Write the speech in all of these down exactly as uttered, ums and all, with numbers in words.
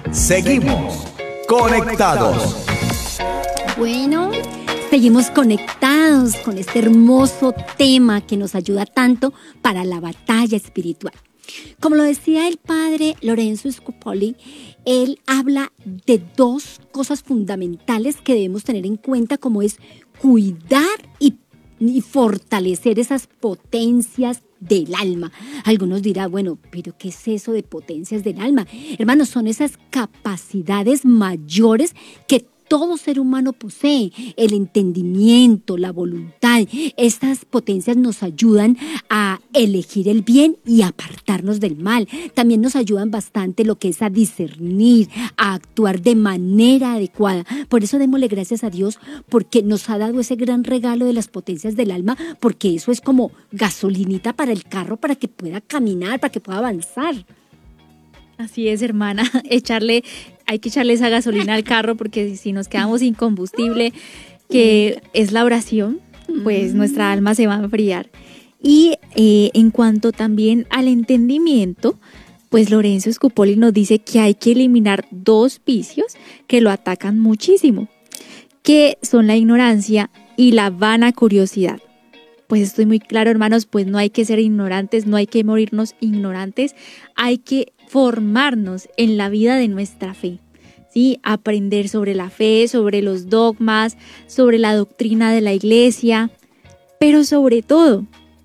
Seguimos conectados. Bueno, seguimos conectados con este hermoso tema que nos ayuda tanto para la batalla espiritual. Como lo decía el padre Lorenzo Scupoli, él habla de dos cosas fundamentales que debemos tener en cuenta, como es cuidar y, y fortalecer esas potencias del alma. Algunos dirán, bueno, pero ¿qué es eso de potencias del alma? Hermanos, son esas capacidades mayores que todo ser humano posee: el entendimiento, la voluntad. Estas potencias nos ayudan a elegir el bien y apartarnos del mal. También nos ayudan bastante lo que es a discernir, a actuar de manera adecuada. Por eso démosle gracias a Dios, porque nos ha dado ese gran regalo de las potencias del alma, porque eso es como gasolinita para el carro, para que pueda caminar, para que pueda avanzar. Así es, hermana, echarle, hay que echarle esa gasolina al carro, porque si nos quedamos sin combustible, que es la oración, pues nuestra alma se va a enfriar. Y eh, en cuanto también al entendimiento, pues Lorenzo Scupoli nos dice que hay que eliminar dos vicios que lo atacan muchísimo, que son la ignorancia y la vana curiosidad. Pues estoy muy claro, hermanos, pues no hay que ser ignorantes, no hay que morirnos ignorantes, hay que formarnos en la vida de nuestra fe, ¿sí? Aprender sobre la fe, sobre los dogmas, sobre la doctrina de la iglesia, pero sobre todo,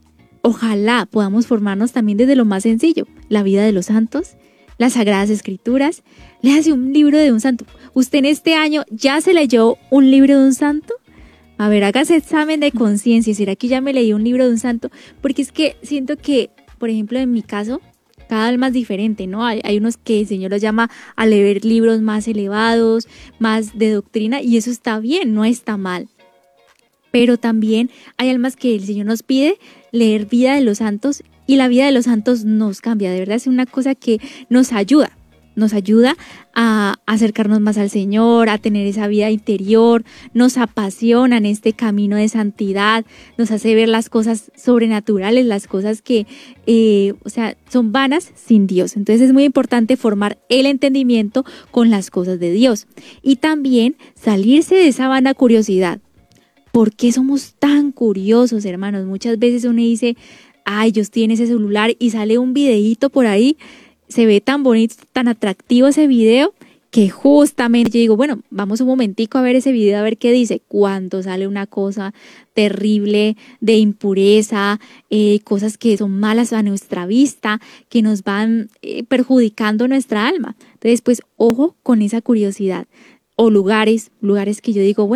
ojalá podamos formarnos también desde lo más sencillo, la vida de los santos, las Sagradas Escrituras. Léase un libro de un santo. ¿Usted en este año ya se leyó un libro de un santo? A ver, hágase examen de conciencia. ¿Será que ya me leí un libro de un santo? Porque es que siento que, por ejemplo, en mi caso, cada alma es diferente, ¿no? Hay, hay unos que el Señor los llama a leer libros más elevados, más de doctrina, y eso está bien, no está mal. Pero también hay almas que el Señor nos pide leer vida de los santos, y la vida de los santos nos cambia. De verdad es una cosa que nos ayuda. Nos ayuda a acercarnos más al Señor, a tener esa vida interior, nos apasiona en este camino de santidad, nos hace ver las cosas sobrenaturales, las cosas que, eh, o sea, son vanas sin Dios. Entonces es muy importante formar el entendimiento con las cosas de Dios y también salirse de esa vana curiosidad. ¿Por qué somos tan curiosos, hermanos? Muchas veces uno dice, ay, Dios tiene ese celular y sale un videíto por ahí. Se ve tan bonito, tan atractivo ese video, que justamente yo digo, bueno, vamos un momentico a ver ese video, a ver qué dice. Cuando sale una cosa terrible de impureza, eh, cosas que son malas a nuestra vista, que nos van eh, perjudicando nuestra alma. Entonces, pues, ojo con esa curiosidad. O lugares, lugares que yo digo, bueno,